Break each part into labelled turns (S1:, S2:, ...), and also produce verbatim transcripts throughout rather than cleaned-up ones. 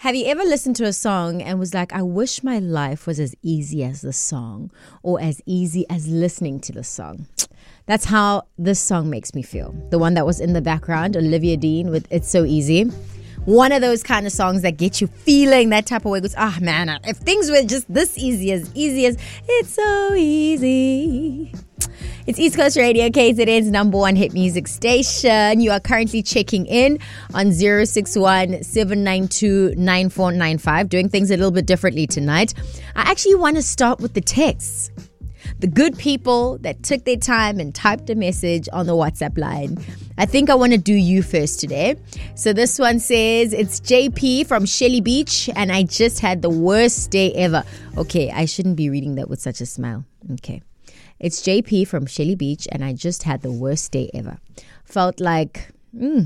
S1: Have you ever listened to a song and was like, I wish my life was as easy as the song, or as easy as listening to the song? That's how this song makes me feel. The one that was in the background, Olivia Dean with It's So Easy. One of those kind of songs that get you feeling that type of way. Goes, ah, man, if things were just this easy, as easy as it's so easy. It's East Coast Radio, K Z N's number one hit music station. You are currently checking in on zero six one, seven nine two, nine four nine five, doing things a little bit differently tonight. I actually want to start with the texts. The good people that took their time and typed a message on the WhatsApp line. I think I want to do you first today. So this one says, it's J P from Shelly Beach, and I just had the worst day ever. Okay, I shouldn't be reading that with such a smile. Okay. It's J P from Shelly Beach, and I just had the worst day ever. Felt like, mm,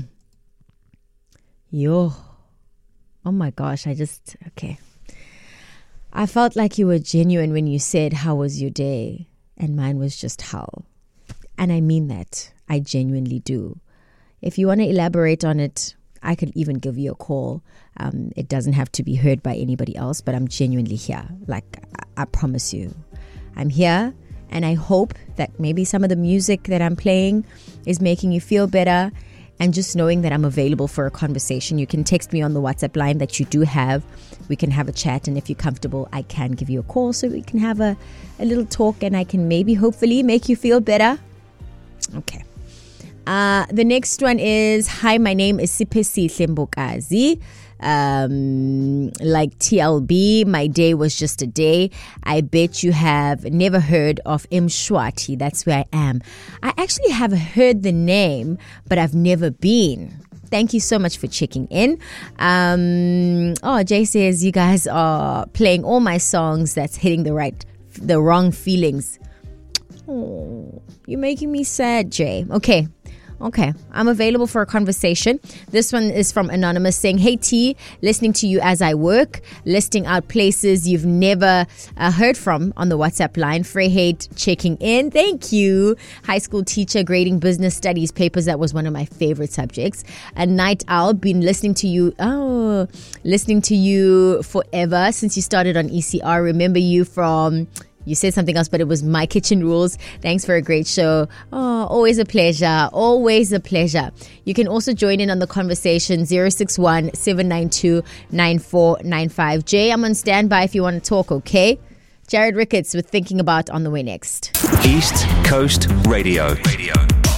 S1: yo, oh my gosh, I just, okay. I felt like you were genuine when you said, how was your day? And mine was just hell. And I mean that. I genuinely do. If you want to elaborate on it, I could even give you a call. Um, it doesn't have to be heard by anybody else, but I'm genuinely here. Like, I, I promise you. I'm here. And I hope that maybe some of the music that I'm playing is making you feel better. And just knowing that I'm available for a conversation. You can text me on the WhatsApp line that you do have. We can have a chat. And if you're comfortable, I can give you a call so we can have a, a little talk. And I can maybe, hopefully, make you feel better. Okay. Uh, the next one is, hi, my name is Sipesi Mbokazi. Um, like T L B, my day was just a day. I bet you have never heard of Mshwati. That's where I am. I actually have heard the name, but I've never been. Thank you so much for checking in. Um, oh, Jay says you guys are playing all my songs that's hitting the right, the wrong feelings. Oh, you're making me sad, Jay. Okay. Okay, I'm available for a conversation. This one is from Anonymous saying, hey T, listening to you as I work, listing out places you've never uh, heard from on the WhatsApp line. Freyhate checking in. Thank you. High school teacher grading business studies papers. That was one of my favorite subjects. A night owl, been listening to you. Oh, listening to you forever since you started on E C R. Remember you from... You said something else, but it was My Kitchen Rules. Thanks for a great show. Oh, always a pleasure. Always a pleasure. You can also join in on the conversation, zero six one, seven nine two, nine four nine five. Jay, I'm on standby if you want to talk, okay? Jared Ricketts with Thinking About on the way next.
S2: East Coast Radio. Radio.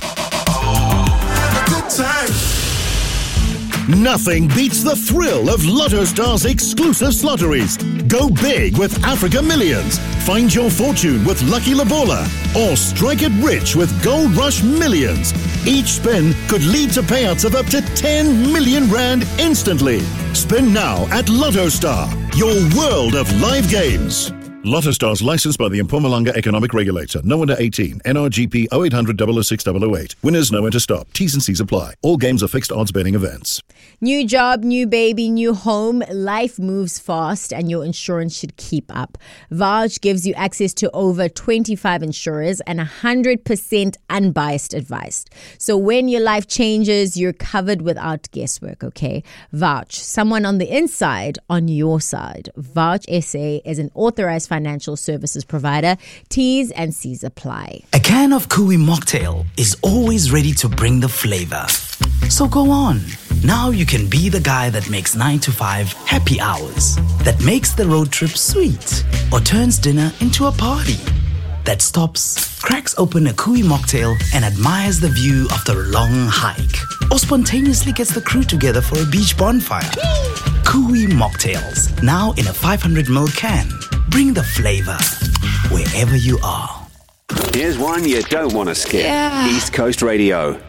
S3: Good time.
S4: Nothing beats the thrill of Lotto Star's exclusive lotteries. Go big with Africa Millions. Find your fortune with Lucky Labola. Or strike it rich with Gold Rush Millions. Each spin could lead to payouts of up to ten million rand instantly. Spin now at Lotto Star, your world of live games. Lotto Stars licensed by the Mpumalanga Economic Regulator. No under eighteen. N R G P oh eight hundred, double oh six, double oh eight. Winners know when to stop. T's and C's apply. All games are fixed odds betting events.
S1: New job, new baby, new home. Life moves fast and your insurance should keep up. Vouch gives you access to over twenty-five insurers and one hundred percent unbiased advice. So when your life changes, you're covered without guesswork, okay? Vouch, someone on the inside, on your side. Vouch S A is an authorized financial services provider. T's and C's apply.
S5: A can of Kui mocktail is always ready to bring the flavor. So go on. Now you can be the guy that makes nine to five happy hours, that makes the road trip sweet, or turns dinner into a party, that stops, cracks open a Kui mocktail and admires the view after a long hike, or spontaneously gets the crew together for a beach bonfire. Kui mocktails, now in a five hundred milliliter can. Bring the flavor wherever you are.
S2: Here's one you don't want to skip.
S1: Yeah.
S2: East Coast Radio.